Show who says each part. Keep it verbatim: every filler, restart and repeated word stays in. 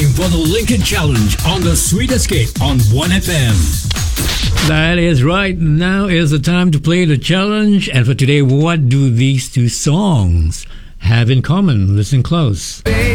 Speaker 1: time for the Lincoln Challenge on the Sweet Escape on one F M.
Speaker 2: That is right. Now is the time to play the challenge. And for today, what do these two songs have in common? Listen close.